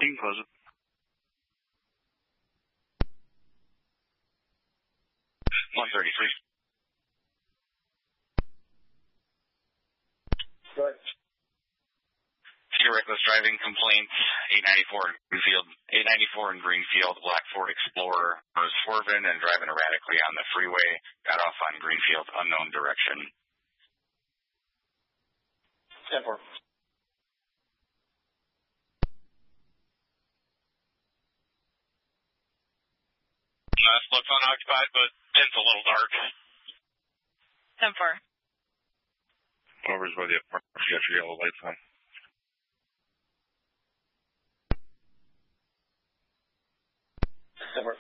You can close it. 133. Go ahead. Your reckless driving complaints, 894 in Greenfield. 894 in Greenfield, black Ford Explorer was swerving and driving erratically on the freeway, got off on Greenfield, unknown direction. 10-4. Looks unoccupied, but it's a little dark. 10-4. Over's with you. You got your yellow lights on. Over.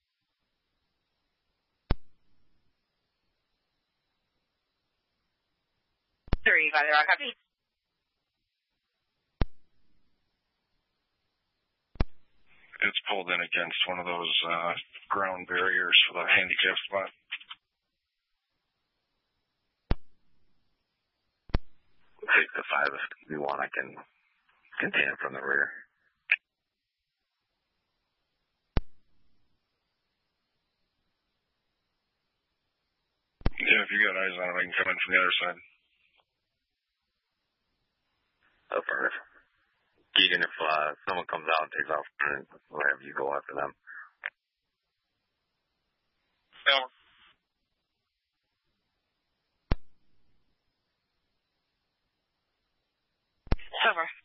3 by the rock copy. It's pulled in against one of those ground barriers for the handicap spot. Take the 5 if you want. I can contain it from the rear. Yeah, if you got eyes on it, I can come in from the other side. Affirmative. Keegan, if someone comes out and takes off, we'll have you go after them. Over. Over.